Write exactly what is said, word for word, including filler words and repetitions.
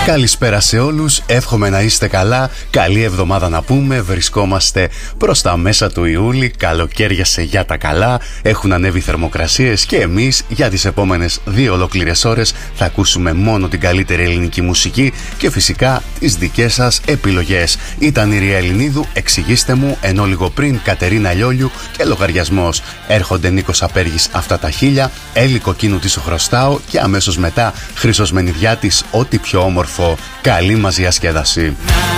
Καλησπέρα σε όλους, εύχομαι να είστε καλά. Καλή εβδομάδα να πούμε. Βρισκόμαστε προς τα μέσα του Ιούλη. Καλοκαίριασε για τα καλά. Έχουν ανέβει θερμοκρασίες και εμείς για τις επόμενες δύο ολόκληρες ώρες θα ακούσουμε μόνο την καλύτερη ελληνική μουσική και φυσικά τις δικές σας επιλογές. Ήταν η Ρία Ελληνίδου, εξηγήστε μου, ενώ λίγο πριν Κατερίνα Λιόλιου και λογαριασμός. Έρχονται Νίκος Απέργης, αυτά τα χίλια, Έλλη Κοκκίνου τι σου χρωστάω και αμέσως μετά Χρυσός Μενιδιάτης, ό,τι πιο όμορφο. Καλή μας διασκέδαση.